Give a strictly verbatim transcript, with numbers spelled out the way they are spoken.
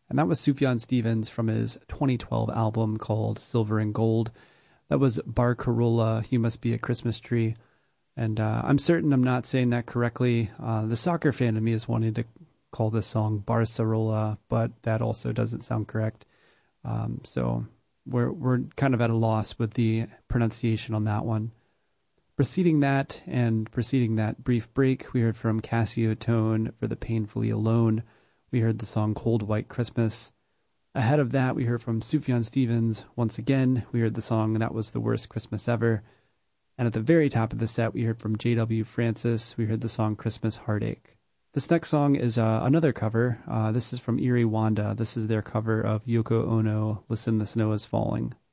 And that was Sufjan Stevens from his twenty twelve album called Silver and Gold. That was Barcarola, You Must Be a Christmas Tree. And uh, I'm certain I'm not saying that correctly. Uh, the soccer fan in me is wanting to call this song Barcarola, but that also doesn't sound correct. Um, so we're we're kind of at a loss with the pronunciation on that one. Preceding that, and preceding that brief break, we heard from Cassio Tone for The Painfully Alone. We heard the song Cold White Christmas. Ahead of that, we heard from Sufjan Stevens. Once again, we heard the song That Was the Worst Christmas Ever. And at the very top of the set, we heard from J W Francis. We heard the song Christmas Heartache. This next song is uh, another cover. Uh, this is from Erie Wanda. This is their cover of Yoko Ono, Listen, the Snow is Falling.